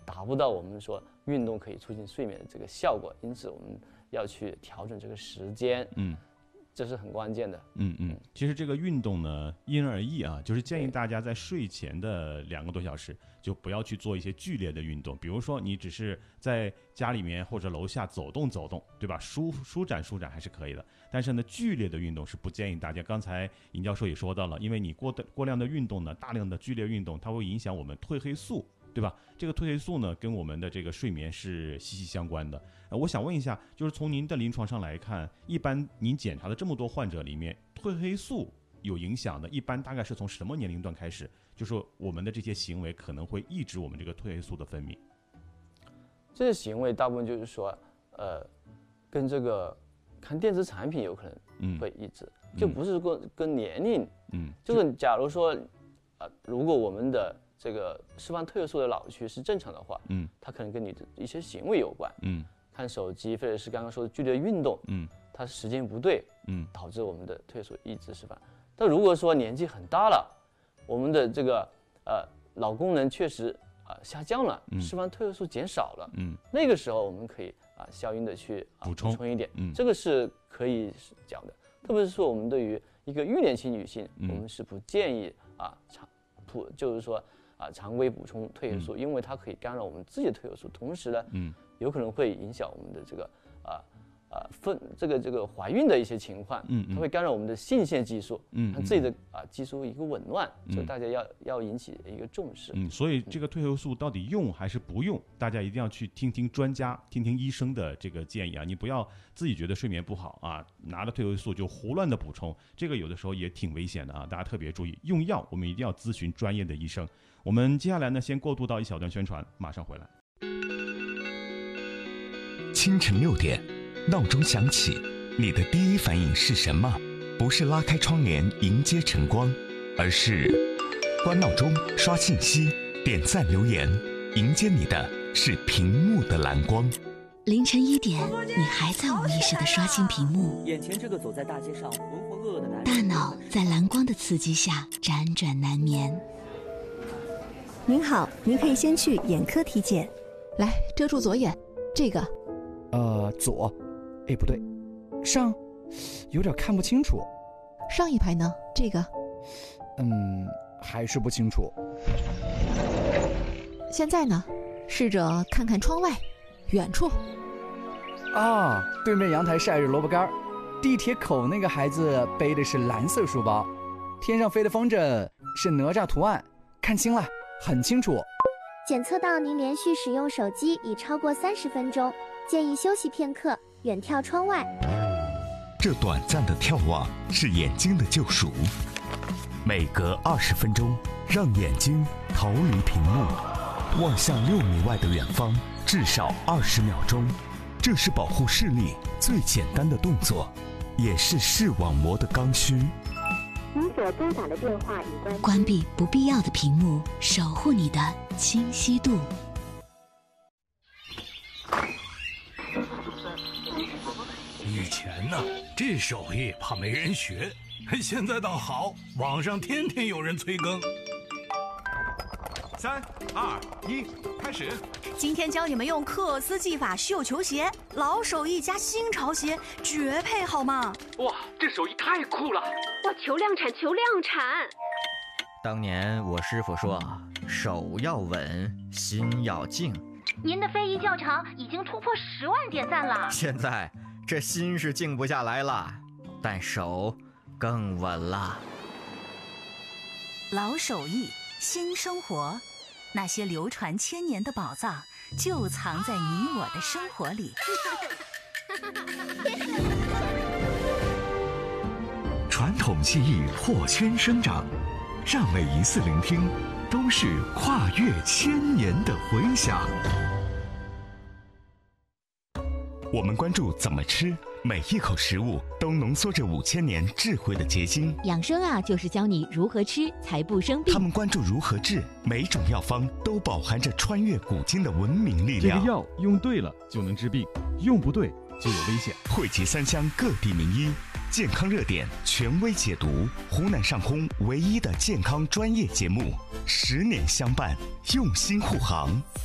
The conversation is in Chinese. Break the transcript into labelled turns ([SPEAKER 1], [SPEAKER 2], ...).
[SPEAKER 1] 达不到我们说运动可以促进睡眠的这个效果，因此我们要去调整这个时间。这是很关键的。
[SPEAKER 2] 其实这个运动呢，因人而异啊，就是建议大家在睡前的2个多小时，就不要去做一些剧烈的运动，比如说你只是在家里面或者楼下走动走动，对吧？舒展还是可以的。但是呢，剧烈的运动是不建议大家。刚才尹教授也说到了，因为你过量的运动呢，大量的剧烈运动，它会影响我们褪黑素，对吧？这个褪黑素呢，跟我们的这个睡眠是息息相关的。我想问一下，就是从您的临床上来看，一般您检查的这么多患者里面，褪黑素有影响的，一般大概是从什么年龄段开始？就是说我们的这些行为可能会抑制我们这个褪黑素的分泌。
[SPEAKER 1] 这些行为大部分就是说，跟这个看电子产品有可能会抑制，就不是跟年龄。就是假如说，如果我们的这个释放褪黑素的脑区是正常的话，它可能跟你的一些行为有关，看手机或者是刚刚说的剧烈运动，它时间不对，导致我们的褪黑素抑制释放。但如果说年纪很大了，我们的这个脑功能确实下降了，释放褪黑素减少了，那个时候我们可以相应的去补充一点，这个是可以讲的。特别是说我们对于一个育龄期女性，我们是不建议就是说常规补充褪黑素，因为它可以干扰我们自己的褪黑素，同时呢，有可能会影响我们的这个这个怀孕的一些情况，它会干扰我们的性腺激素，让自己的激素一个紊乱，所以大家要引起一个重视。
[SPEAKER 2] 所以这个褪黑素到底用还是不用，大家一定要去听听专家、听听医生的这个建议啊！你不要自己觉得睡眠不好拿了褪黑素就胡乱的补充，这个有的时候也挺危险的啊！大家特别注意，用药我们一定要咨询专业的医生。我们接下来呢，先过渡到一小段宣传，马上回来。
[SPEAKER 3] 清晨6点，闹钟响起，你的第一反应是什么？不是拉开窗帘迎接晨光，而是关闹钟、刷信息、点赞留言，迎接你的是屏幕的蓝光。
[SPEAKER 4] 凌晨1点，你还在无意识地刷新屏幕，
[SPEAKER 5] 眼前这个走在大街上浑浑噩噩的男人，
[SPEAKER 4] 大脑在蓝光的刺激下辗转难眠。
[SPEAKER 6] 您好，您可以先去眼科体检。
[SPEAKER 7] 来，遮住左眼，这个。
[SPEAKER 8] 左，不对，上，有点看不清楚。
[SPEAKER 7] 上一排呢？这个。
[SPEAKER 8] 还是不清楚。
[SPEAKER 7] 现在呢？试着看看窗外，远处。
[SPEAKER 8] 对面阳台晒着萝卜干，地铁口那个孩子背的是蓝色书包，天上飞的风筝是哪吒图案，看清了，很清楚。
[SPEAKER 9] 检测到您连续使用手机已超过30分钟，建议休息片刻，远眺窗外。
[SPEAKER 3] 这短暂的眺望是眼睛的救赎，每隔20分钟，让眼睛逃离屏幕，望向6米外的远方，至少20秒钟。这是保护视力最简单的动作，也是视网膜的刚需。
[SPEAKER 9] 您所拨打的电话已
[SPEAKER 4] 关闭不必要的屏幕，守护你的清晰度。
[SPEAKER 10] 以前呢，这手艺怕没人学，现在倒好，网上天天有人催更。
[SPEAKER 11] 3、2、1，开始。
[SPEAKER 12] 今天教你们用克斯技法绣球鞋，老手艺加新潮鞋，绝配好吗？
[SPEAKER 11] 哇，这手艺太酷了！
[SPEAKER 9] 哇，求量产，求量产！
[SPEAKER 13] 当年我师傅说，手要稳，心要静。
[SPEAKER 9] 您的非遗教程已经突破10万点赞了。
[SPEAKER 13] 现在这心是静不下来了，但手更稳了。
[SPEAKER 12] 老手艺，新生活，那些流传1000年的宝藏，就藏在你我的生活里。
[SPEAKER 3] 传统技艺获圈生长，让每一次聆听都是跨越1000年的回响。我们关注怎么吃，每一口食物都浓缩着5000年智慧的结晶。
[SPEAKER 14] 养生就是教你如何吃才不生病。
[SPEAKER 3] 他们关注如何治，每种药方都饱含着穿越古今的文明力量。
[SPEAKER 2] 这个药用对了就能治病，用不对就有危险。
[SPEAKER 3] 汇集3乡各地名医，健康热点权威解读，湖南上空唯一的健康专业节目，10年相伴，用心护航。